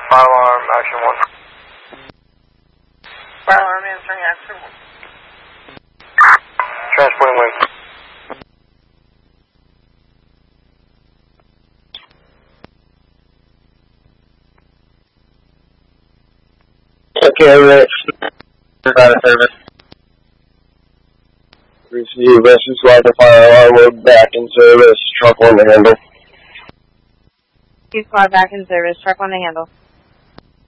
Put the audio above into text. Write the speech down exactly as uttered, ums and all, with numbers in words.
Fire alarm, action one. Fire alarm answering action one. Transporting wing. Okay, Rich. Out of service. Receive rescue squad to fire alarm. We're back in service. Truck on the handle. Rescue squad back in service. Truck on the handle.